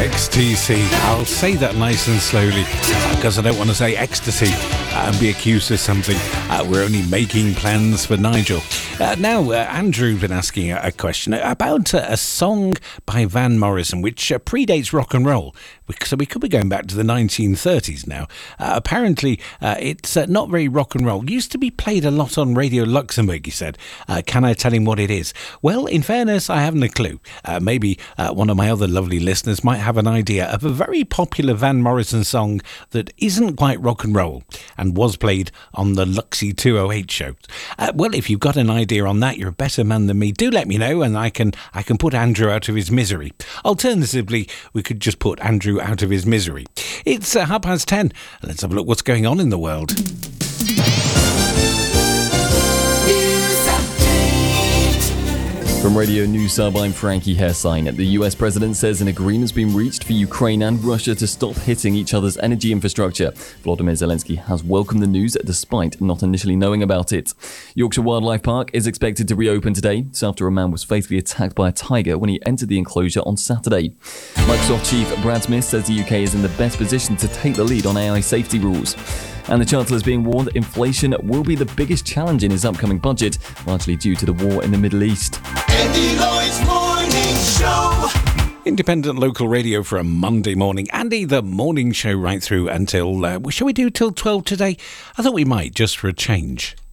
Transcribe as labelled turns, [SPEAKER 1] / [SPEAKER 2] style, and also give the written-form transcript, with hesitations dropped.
[SPEAKER 1] XTC. I'll say that nice and slowly because I don't want to say ecstasy and be accused of something. We're only making plans for Nigel. Now, Andrew been asking a question about a song by Van Morrison which predates rock and roll. So we could be going back to the 1930s now. Apparently, it's not very rock and roll. Used to be played a lot on Radio Luxembourg, he said. Can I tell him what it is? Well, in fairness, I haven't a clue. Maybe one of my other lovely listeners might have an idea of a very popular Van Morrison song that isn't quite rock and roll and was played on the Luxy 208 show. Well, if you've got an idea on that, you're a better man than me. Do let me know and I can put Andrew out of his misery. Alternatively, we could just put Andrew out of his misery. It's 10:30. Let's have a look what's going on in the world.
[SPEAKER 2] From Radio News Sub, I'm Frankie Hersign. The US president says an agreement's been reached for Ukraine and Russia to stop hitting each other's energy infrastructure. Volodymyr Zelensky has welcomed the news despite not initially knowing about it. Yorkshire Wildlife Park is expected to reopen today. This after a man was fatally attacked by a tiger when he entered the enclosure on Saturday. Microsoft chief Brad Smith says the UK is in the best position to take the lead on AI safety rules. And the Chancellor is being warned inflation will be the biggest challenge in his upcoming budget, largely due to the war in the Middle East.
[SPEAKER 3] Andy Lloyd's Morning Show.
[SPEAKER 1] Independent local radio for a Monday morning. Andy, the morning show right through until, shall we do till 12 today? I thought we might, just for a change.